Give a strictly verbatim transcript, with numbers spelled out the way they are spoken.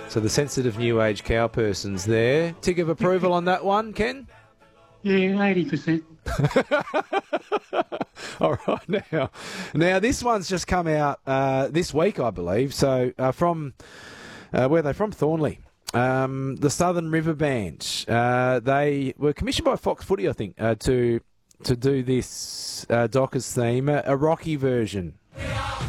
So the sensitive new age cow person's there. Tick of approval on that one, Ken? Yeah, eighty percent. All right, now, now this one's just come out uh, this week, I believe. So uh, from uh, where are they from? Thornley, um, the Southern River Band. Uh, they were commissioned by Fox Footy, I think, uh, to to do this uh, Dockers theme, a, a Rocky version